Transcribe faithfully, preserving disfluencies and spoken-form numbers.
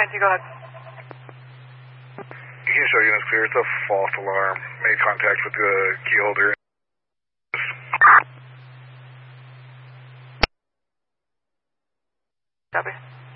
Nancy, go ahead. Keystone units clear. It's a false alarm. Made contact with the key holder. Copy.